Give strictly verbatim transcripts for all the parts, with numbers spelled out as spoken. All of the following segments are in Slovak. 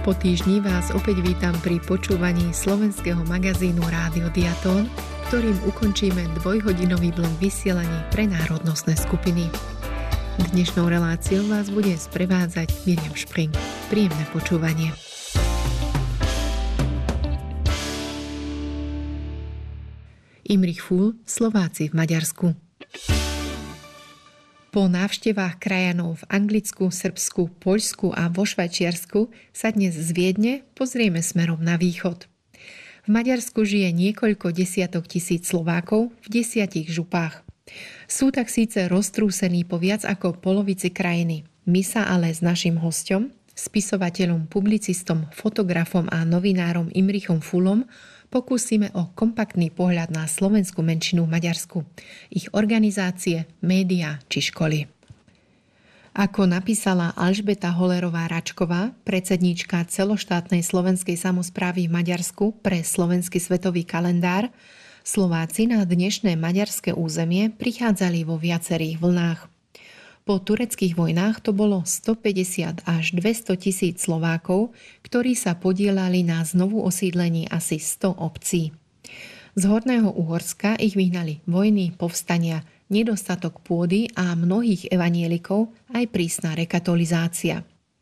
Po týždni vás opäť vítam pri počúvaní slovenského magazínu Rádio Diatón, ktorým ukončíme dvojhodinový blok vysielaní pre národnostné skupiny. Dnešnou reláciou vás bude sprevádzať Miriam Špring. Príjemné počúvanie. Imrich Fúl, Slováci v Maďarsku. Po návštevách krajanov v Anglicku, Srbsku, Poľsku a vo Švajčiarsku sa dnes z Viedne pozrieme smerom na východ. V Maďarsku žije niekoľko desiatok tisíc Slovákov v desiatich župách. Sú tak síce roztrúsení po viac ako polovici krajiny. My sa ale s naším hosťom, spisovateľom, publicistom, fotografom a novinárom Imrichom Fúlom pokúsime o kompaktný pohľad na slovenskú menšinu v Maďarsku, ich organizácie, médiá či školy. Ako napísala Alžbeta Holerová-Račková, predsedníčka celoštátnej slovenskej samosprávy v Maďarsku pre slovenský svetový kalendár, Slováci na dnešné maďarské územie prichádzali vo viacerých vlnách. Po tureckých vojnách to bolo stopäťdesiat až dvesto tisíc Slovákov, ktorí sa podieľali na znovu osídlení asi sto obcí. Z Horného Uhorska ich vyhnali vojny, povstania, nedostatok pôdy a mnohých evanielikov aj prísna rekatolizácia.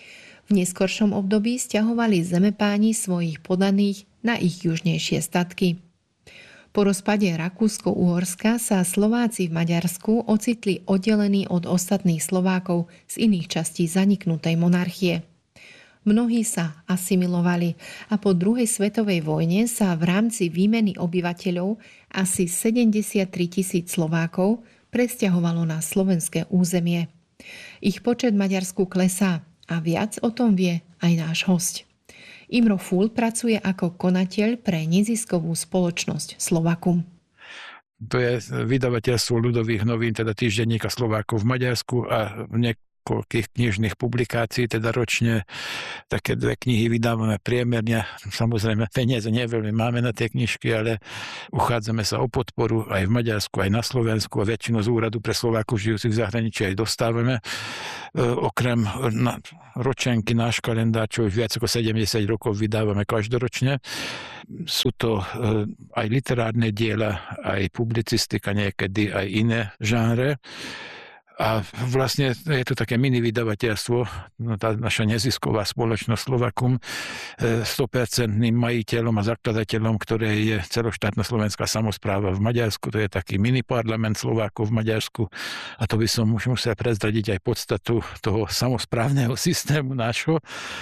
V neskoršom období sťahovali zemepáni svojich podaných na ich južnejšie statky. Po rozpade Rakúsko-Uhorska sa Slováci v Maďarsku ocitli oddelení od ostatných Slovákov z iných častí zaniknutej monarchie. Mnohí sa asimilovali a po druhej svetovej vojne sa v rámci výmeny obyvateľov asi sedemdesiattri tisíc Slovákov presťahovalo na slovenské územie. Ich počet v Maďarsku klesá a viac o tom vie aj náš hosť. Imro Fúl pracuje ako konateľ pre neziskovú spoločnosť Slovakum. To je vydavateľstvo ľudových novín, teda týždenníka Slovákov v Maďarsku a niekoľkých knižných publikácií, teda ročne také dve knihy vydávame priemerne. Samozrejme, peniaze neveľmi máme na tie knižky, ale uchádzame sa o podporu aj v Maďarsku, aj na Slovensku a väčšinu z úradu pre Slovákov žijúcich v zahraničí aj dostávame. Okrem na ročenky náš kalendár, čo už viac ako sedemdesiat rokov vydávame každoročne. Sú to aj literárne diela, aj publicistika, niekedy aj iné žánre. A vlastne je to také mini vydavateľstvo, no tá naša nezisková spoločnosť Slovakum, sto percent majiteľom a zakladateľom, ktoré je celoštátna slovenská samospráva v Maďarsku. To je taký mini parlament Slovákov v Maďarsku. A to by som už musel prezradiť aj podstatu toho samosprávneho systému nášho,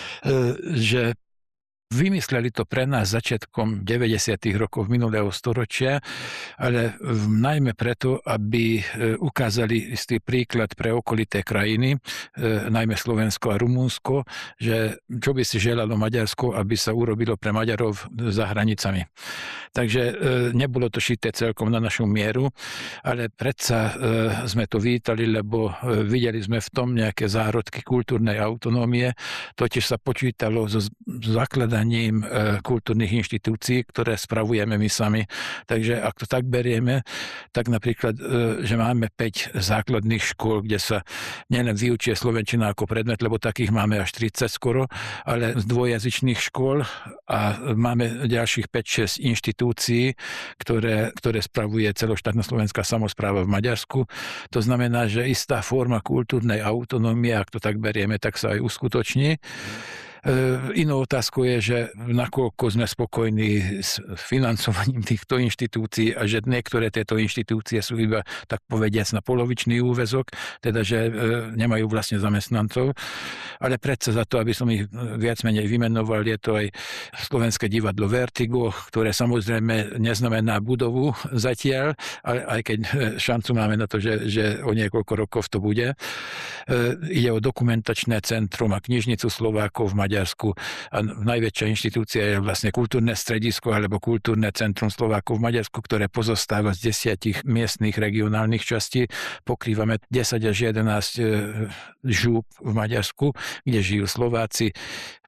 že vymysleli to pre nás začiatkom deväťdesiatych rokov minulého storočia, ale najmä preto, aby ukázali istý príklad pre okolité krajiny, najmä Slovensko a Rumunsko, že čo by si želalo Maďarsko, aby sa urobilo pre Maďarov za hranicami. Takže nebolo to šité celkom na našu mieru, ale predsa sme to vítali, lebo videli sme v tom nejaké zárodky kultúrnej autonómie, totiž sa počítalo so zakladaním kultúrnych inštitúcií, ktoré spravujeme my sami. Takže ak to tak berieme, tak napríklad, že máme päť základných škôl, kde sa nielen vyučuje slovenčina ako predmet, lebo takých máme až tridsať skoro, ale z dvojazyčných škôl a máme ďalších päť šesť inštitúcií, ktoré, ktoré spravuje celoštátna slovenská samospráva v Maďarsku. To znamená, že istá forma kultúrnej autonómie, ak to tak berieme, tak sa aj uskutoční. Inou otázkou je, že nakoľko sme spokojní s financovaním týchto inštitúcií a že niektoré tieto inštitúcie sú iba, tak povediac, na polovičný úväzok, teda že nemajú vlastne zamestnancov. Ale predsa za to, aby som ich viac menej vymenoval, je to aj Slovenské divadlo Vertigo, ktoré samozrejme neznamená budovu zatiaľ, ale aj keď šancu máme na to, že, že o niekoľko rokov to bude. Ide o dokumentačné centrum a knižnicu Slovákov v Maďarsku a najväčšia inštitúcia je vlastne kultúrne stredisko alebo kultúrne centrum Slovákov v Maďarsku, ktoré pozostáva z desiatich miestnych regionálnych častí. Pokrývame desať až jedenásť žúb v Maďarsku, kde žijú Slováci.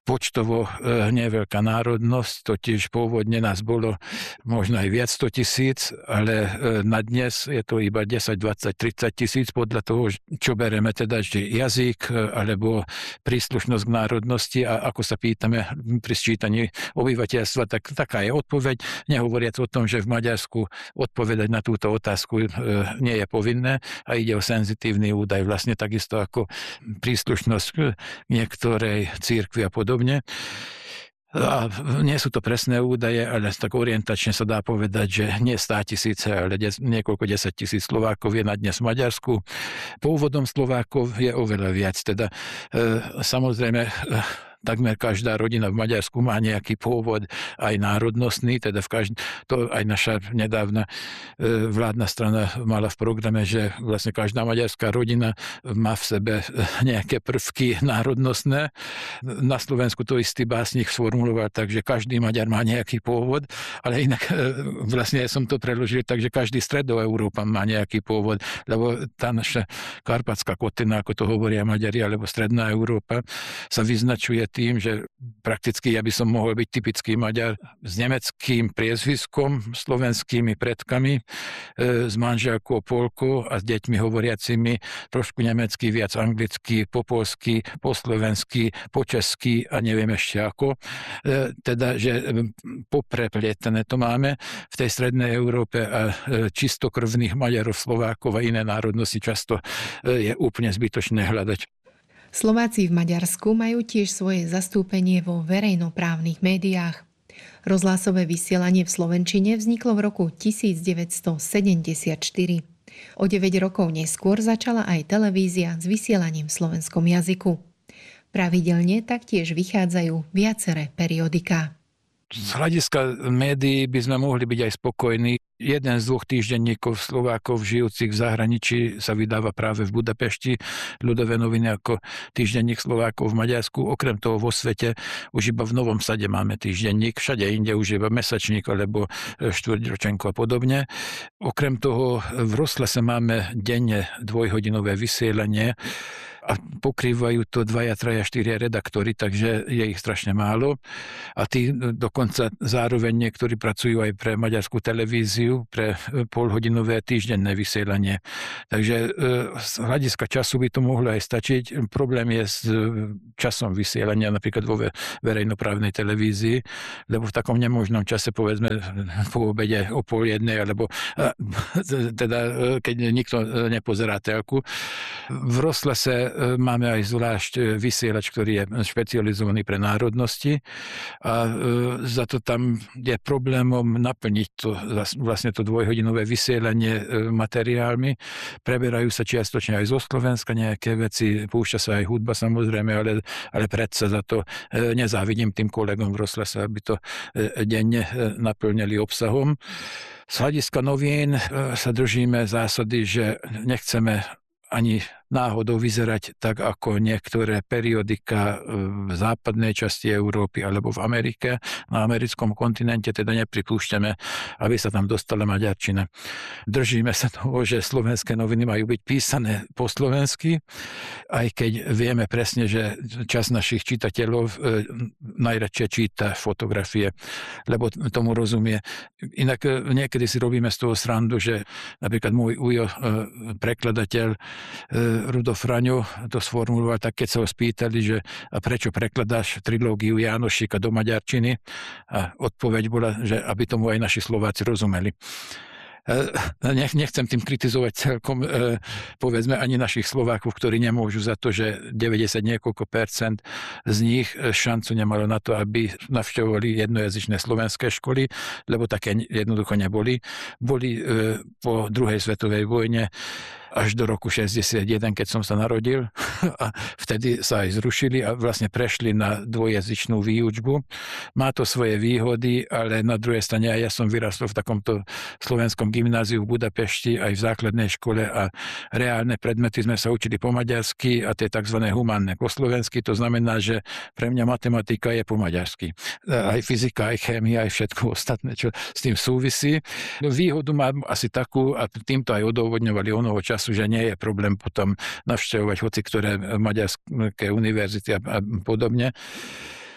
počtovo nie je veľká národnosť, totiž pôvodne nás bolo možno aj viac sto tisíc, ale na dnes je to iba desať, dvadsať, tridsať tisíc podľa toho, čo bereme teda, že jazyk alebo príslušnosť k národnosti a ako sa pýtame pri sčítaní obyvateľstva, tak taká je odpoveď. Nehovoriac o tom, že v Maďarsku odpovedať na túto otázku nie je povinné a ide o senzitívny údaj, vlastne takisto ako príslušnosť k niektorej cirkvi a podobne. A nie sú to presné údaje, ale tak orientačne sa dá povedať, že nie stá tisíce, ale des, niekoľko desať tisíc Slovákov je na dnes v Maďarsku. Pôvodom Slovákov je oveľa viac. Teda e, samozrejme e, takmer každá rodina v Maďarsku má nejaký pôvod aj národnostný, teda v každ- to aj naša nedávna e, vládna strana mala v programe, že vlastne každá maďarská rodina má v sebe nejaké prvky národnostné. Na Slovensku to istý básnik sformuloval tak, že každý Maďar má nejaký pôvod, ale inak e, vlastne ja som to preložil tak, že každý Stredoeurópan má nejaký pôvod, lebo tá naša Karpatská kotlina, ako to hovoria Maďari, alebo Stredná Európa, sa vyznačuje tým, že prakticky ja by som mohol byť typický Maďar s nemeckým priezviskom, slovenskými predkami, e, s manželkou Polkou a s deťmi hovoriacimi trošku nemecky, viac anglicky, po polsky, po slovensky, po česky a neviem ešte ako. E, teda, že poprepletené to máme v tej Strednej Európe a e, čistokrvných Maďarov, Slovákov a iné národnosti často e, je úplne zbytočné hľadať. Slováci v Maďarsku majú tiež svoje zastúpenie vo verejnoprávnych médiách. Rozhlasové vysielanie v slovenčine vzniklo v roku devätnásťsedemdesiatštyri. O deväť rokov neskôr začala aj televízia s vysielaním v slovenskom jazyku. Pravidelne taktiež vychádzajú viaceré periodiká. Z hľadiska médií by sme mohli byť aj spokojní. Jeden z dvoch týždenníkov Slovákov žijúcich v zahraničí sa vydáva práve v Budapešti, Ľudové noviny ako týždenník Slovákov v Maďarsku. Okrem toho vo svete už iba v Novom Sade máme týždenník, všade inde už iba mesačník alebo štvrťročenko a podobne. Okrem toho v rozhlase máme denne dvojhodinové vysielanie a pokrývajú to dvaja, traja, štyria redaktori, takže je ich strašne málo. A tí dokonca zároveň niektorí pracujú aj pre maďarskú televíziu, pre polhodinové týždenné vysielanie. Takže z hľadiska času by to mohlo aj stačiť. Problém je s časom vysielania, napríklad vo verejnoprávnej televízii, lebo v takom nemožnom čase, povedzme po obede o pol jednej, alebo teda keď nikto nepozerá telku. V rozhlase máme aj zvlášť vysielač, ktorý je špecializovaný pre národnosti a za to tam je problémom naplniť to, vlastne to dvojhodinové vysielanie materiálmi. Preberajú sa čiastočne aj zo Slovenska nejaké veci, púšťa sa aj hudba samozrejme, ale, ale predsa za to nezávidím tým kolegom v rozhlase, aby to denne naplňali obsahom. Z hľadiska novín sa držíme zásady, že nechceme ani náhodou vyzerať tak, ako niektoré periodika v západnej časti Európy alebo v Amerike. Na americkom kontinente teda nepripúšťame, aby sa tam dostala maďarčina. Držíme sa toho, že slovenské noviny majú byť písané po slovensky, aj keď vieme presne, že časť našich čitateľov najradšej číta fotografie, lebo tomu rozumie. Inak niekedy si robíme z toho srandu, že napríklad môj ujo, prekladateľ Rudolf Raňo to sformuloval tak, keď sa ho spýtali, že a prečo prekladáš trilógiu Jánošíka do maďarčiny? A odpoveď bola, že aby tomu aj naši Slováci rozumeli. Nechcem tým kritizovať celkom, povedzme, ani našich Slovákov, ktorí nemôžu za to, že deväťdesiat niekoľko percent z nich šancu nemalo na to, aby navštevovali jednojazyčné slovenské školy, lebo také jednoducho neboli. Boli po druhej svetovej vojne až do roku šesťdesiatjeden, keď som sa narodil. A vtedy sa aj zrušili a vlastne prešli na dvojjazyčnú výučbu. Má to svoje výhody, ale na druhej strane aj ja som vyrastol v takomto slovenskom gymnáziu v Budapešti, aj v základnej škole a reálne predmety sme sa učili po maďarsky a tie tzv. Humánne po slovensky. To znamená, že pre mňa matematika je po maďarsky. Aj fyzika, aj chémia, aj všetko ostatné, čo s tým súvisí. Výhodu mám asi takú, a týmto aj odôvodňovali onoho času, že nie je problém potom navštevovať hoci ktoré maďarské univerzity a podobne.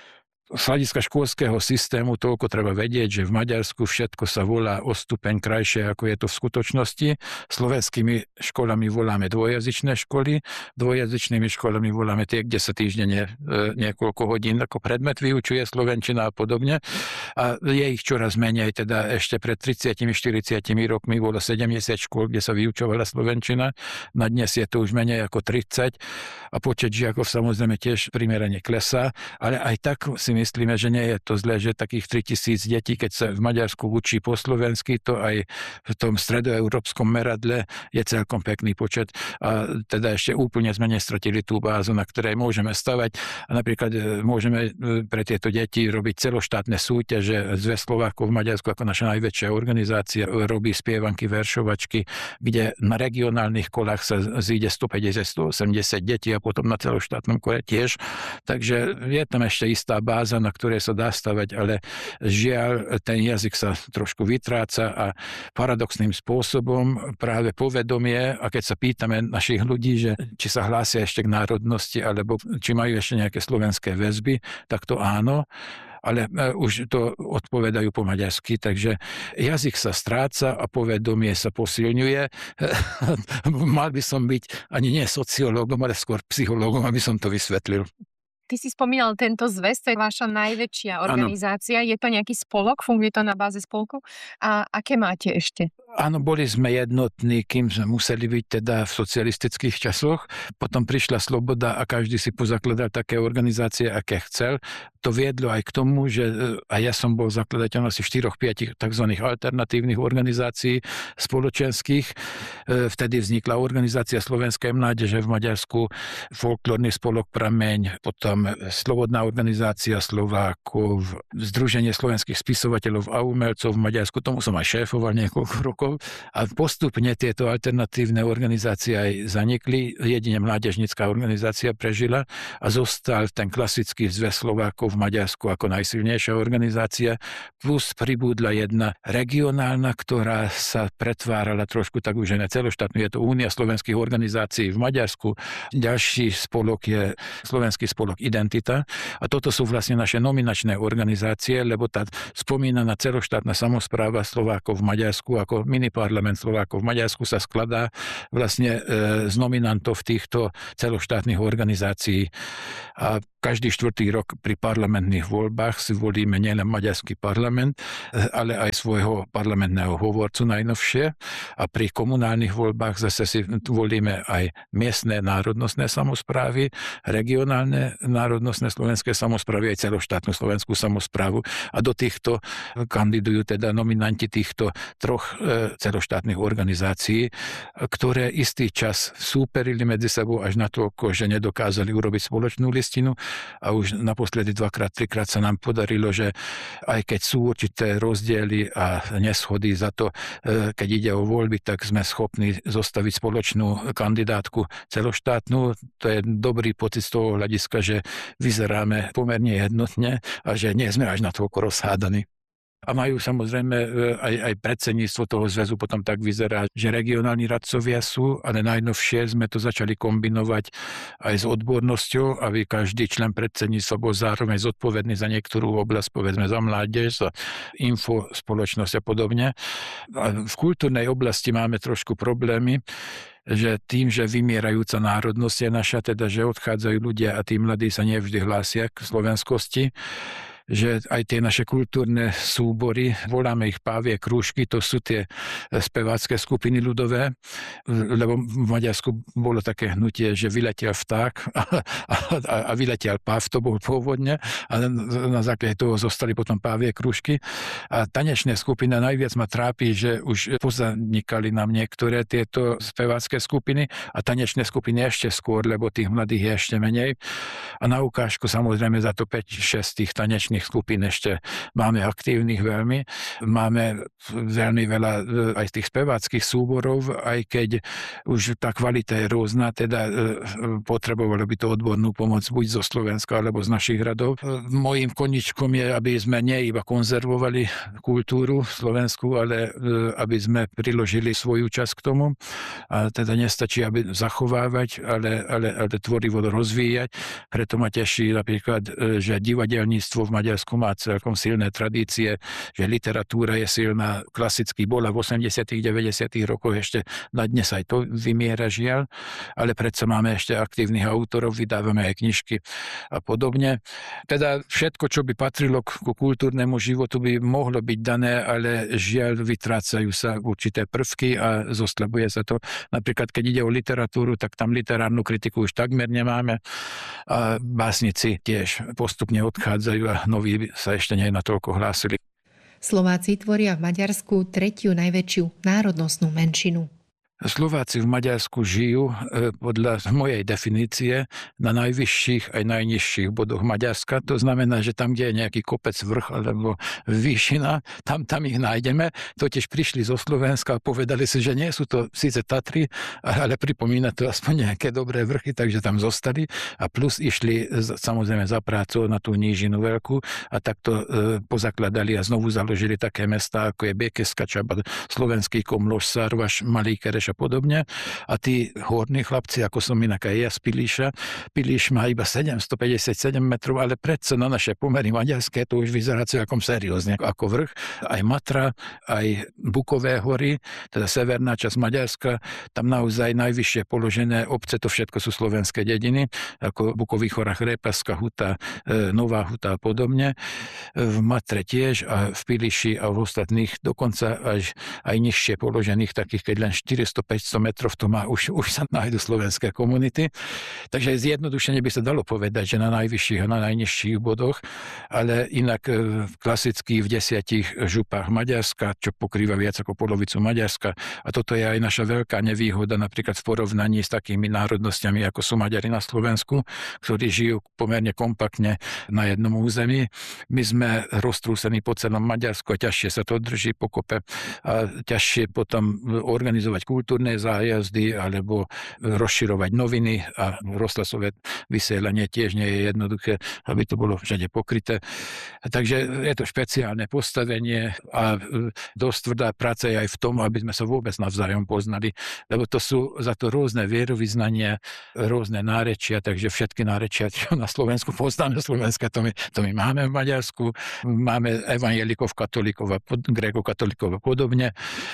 Z hľadiska školského systému toľko treba vedieť, že v Maďarsku všetko sa volá o stupeň krajšie, ako je to v skutočnosti. Slovenskými školami voláme dvojazyčné školy, dvojazyčnými školami voláme tie, kde sa týždenne niekoľko hodín ako predmet vyučuje slovenčina a podobne. A je ich čoraz menej, teda ešte pred tridsiatimi štyridsiatimi rokmi bolo sedemdesiat škôl, kde sa vyučovala slovenčina. Na dnes je to už menej ako tridsať a počet žiakov samozrejme tiež primerane klesá, ale aj tak si myslíme, že nie je to zlé, že takých tritisíc detí, keď sa v Maďarsku učí po slovensky, to aj v tom stredoeurópskom meradle je celkom pekný počet a teda ešte úplne sme nestratili tú bázu, na ktorej môžeme stavať a napríklad môžeme pre tieto deti robiť celoštátne súťaže. Zväz Slovákov v Maďarsku ako naša najväčšia organizácia robí spievanky, veršovačky, kde na regionálnych kolách sa zíde stopäťdesiat až stoosemdesiat detí a potom na celoštátnom kole tiež. Takže je tam ešte istá báza, na ktoré sa dá stavať, ale žiaľ, ten jazyk sa trošku vytráca a paradoxným spôsobom práve povedomie, a keď sa pýtame našich ľudí, že či sa hlásia ešte k národnosti, alebo či majú ešte nejaké slovenské väzby, tak to áno, ale už to odpovedajú po maďarsky, takže jazyk sa stráca a povedomie sa posilňuje. Mal by som byť ani nie sociológom, ale skôr psychológom, aby som to vysvetlil. Ty si spomínal tento zväz, to je vaša najväčšia organizácia. Ano. Je to nejaký spolok? Funguje to na báze spolku? A aké máte ešte? Áno, boli sme jednotní, kým sme museli byť teda v socialistických časoch. Potom prišla sloboda a každý si pozakladal také organizácie, aké chcel. To viedlo aj k tomu, že aj ja som bol zakladateľom asi štyroch piatich tzv. Alternatívnych organizácií spoločenských. Vtedy vznikla organizácia Slovenskej mládeže v Maďarsku, folklórny spolok Prameň, potom Slobodná organizácia Slovákov, Združenie slovenských spisovateľov a umelcov v Maďarsku. Tomu som aj šéfoval niekoľko rokov. A postupne tieto alternatívne organizácie aj zanikli. Jedine mládežnícka organizácia prežila a zostal ten klasický Zväz Slovákov v Maďarsku ako najsilnejšia organizácia. Plus pribudla jedna regionálna, ktorá sa pretvárala trošku tak už aj na celoštátnu. Je to Únia slovenských organizácií v Maďarsku. Ďalší spolok je Slovenský spolok Identita. A toto sú vlastne naše nominačné organizácie, lebo tá spomínaná celoštátna samospráva Slovákov v Maďarsku ako miniparlament Slovákov v Maďarsku sa skladá vlastne z nominantov týchto celoštátnych organizácií. A každý štvrtý rok pri parlamentných voľbách si volíme nielen maďarský parlament, ale aj svojho parlamentného hovorcu najnovšie. A pri komunálnych voľbách zase si volíme aj miestne národnostné samosprávy, regionálne národnostné slovenské samosprávy, aj celoštátnu slovenskú samosprávu. A do týchto kandidujú teda nominanti týchto troch celoštátnych organizácií, ktoré istý čas súperili medzi sebou až natoľko, že nedokázali urobiť spoločnú listinu a už naposledy dvakrát, trikrát sa nám podarilo, že aj keď sú určité rozdiely a neschody za to, keď ide o voľby, tak sme schopní zostaviť spoločnú kandidátku celoštátnu. To je dobrý pocit z toho hľadiska, že vyzeráme pomerne jednotne a že nie sme až natoľko rozhádaní. A majú samozrejme aj, aj predsedníctvo toho zväzu potom tak vyzerá, že regionálni radcovia sú, ale najnovšie sme to začali kombinovať aj s odbornosťou, aby každý člen predsedníctva bol zároveň zodpovedný za niektorú oblasť, povedzme za mládež, za info, spoločnosť a podobne. A v kultúrnej oblasti máme trošku problémy, že tým, že vymierajúca národnosť je naša, teda že odchádzajú ľudia a tí mladí sa nevždy hlásia k slovenskosti, že aj tie naše kultúrne súbory, voláme ich pávie krúžky, to sú tie spevácké skupiny ľudové, lebo v Maďarsku bolo také hnutie, že vyletel vták a, a, a vyletel páv, to bol pôvodne a na základe toho zostali potom pávie krúžky. A tanečné skupiny najviac ma trápi, že už pozanikali nám niektoré tieto spevácké skupiny a tanečné skupiny ešte skôr, lebo tých mladých je ešte menej. A na ukážku samozrejme za to päť šesť tých tanečných miestnych skupín ešte máme aktívnych veľmi. Máme veľmi veľa aj tých speváckých súborov, aj keď už tá kvalita je rôzna, teda potrebovalo by to odbornú pomoc buď zo Slovenska, alebo z našich radov. Mojím koničkom je, aby sme nie iba konzervovali kultúru slovenskú, ale aby sme priložili svoju časť k tomu. A teda nestačí, aby zachovávať, ale, ale, ale tvorivo rozvíjať. Preto ma teší napríklad, že divadelníctvo v Maďarsku má celkom silné tradície, že literatúra je silná, klasicky bola v osemdesiatych deväťdesiatych rokoch, ešte na dnes aj to vymiera žiaľ, ale predsa máme ešte aktívnych autorov, vydávame aj knižky a podobne. Teda všetko, čo by patrilo k kultúrnemu životu, by mohlo byť dané, ale žiaľ vytrácajú sa určité prvky a zoslabuje sa to. Napríklad, keď ide o literatúru, tak tam literárnu kritiku už takmer nemáme a básnici tiež postupne odchádzajú a noví sa ešte nie natoľko hlásili. Slováci tvoria v Maďarsku tretiu najväčšiu národnostnú menšinu. Slováci v Maďarsku žijú podľa mojej definície na najvyšších aj najnižších bodoch Maďarska. To znamená, že tam, kde je nejaký kopec, vrch alebo výšina, tam, tam ich nájdeme. Totiž prišli zo Slovenska a povedali si, že nie sú to síce Tatry, ale pripomína to aspoň nejaké dobré vrchy, takže tam zostali a plus išli samozrejme za prácou na tú nížinu veľkú a takto pozakladali a znovu založili také mestá, ako je Békésska Csaba, Slovenský Komlós, Sarvaš, Malý Kereš a podobne. A tí horní chlapci, ako som inak aj ja z Pilíša, Pilíš má iba sedemstopäťdesiatsedem metrov, ale predsa na naše pomery maďarské to už vyzerá celkom seriózne ako vrch. Aj Matra, aj Bukové hory, teda severná časť Maďarska, tam naozaj najvyššie položené obce, to všetko sú slovenské dediny, ako v Bukových horách Répaska, Huta, Nová Huta a podobne. V Matre tiež a v Pilíši a v ostatných dokonca až aj nižšie položených, takých keď len štyristo až päťsto metrov to má, už, už sa nájdu slovenské komunity. Takže zjednodušene by sa dalo povedať, že na najvyšších a na najnižších bodoch, ale inak klasicky v desiatich župách Maďarska, čo pokrýva viac ako polovicu Maďarska. A toto je aj naša veľká nevýhoda napríklad v porovnaní s takými národnosťami, ako sú Maďari na Slovensku, ktorí žijú pomerne kompaktne na jednom území. My sme roztrúsení po celom Maďarsku a ťažšie sa to drží pokope a ťažšie potom organizovať kultúrne zájazdy alebo rozširovať noviny a rozhlasové vysielanie tiež nie je jednoduché, aby to bolo všade pokryté. Takže je to špeciálne postavenie a dosť tvrdá práca je aj v tom, aby sme sa vôbec navzájom poznali, lebo to sú za to rôzne vierovyznania, rôzne nárečia, takže všetky nárečia, čo na Slovensku poznáme, Slovenska, to my, to my máme v Maďarsku, máme evanjelikov, katolíkov a grékokatolíkov a podobne.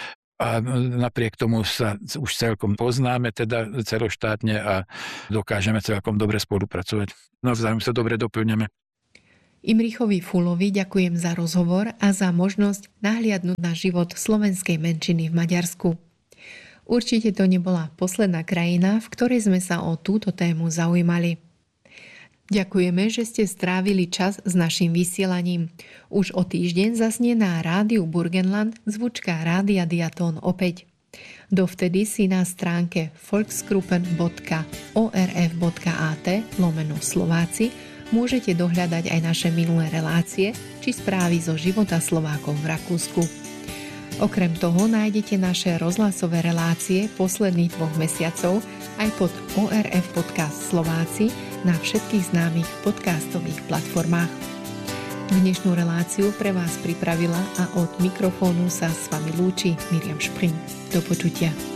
A napriek tomu sa už celkom poznáme teda celoštátne a dokážeme celkom dobre spolupracovať. Navzájom sa dobre doplňame. Imrichovi Fulovi ďakujem za rozhovor a za možnosť nahliadnúť na život slovenskej menšiny v Maďarsku. Určite to nebola posledná krajina, v ktorej sme sa o túto tému zaujímali. Ďakujeme, že ste strávili čas s naším vysielaním. Už o týždeň zasnie na rádiu Burgenland zvučka Rádia Diatón opäť. Dovtedy si na stránke volksgruppen bodka orf bodka at lomeno Slováci môžete dohľadať aj naše minulé relácie či správy zo života Slovákov v Rakúsku. Okrem toho nájdete naše rozhlasové relácie posledných dvoch mesiacov aj pod O R F Podcast Slováci na všetkých známych podcastových platformách. Dnešnú reláciu pre vás pripravila a od mikrofónu sa s vami lúči Miriam Špring. Do počutia.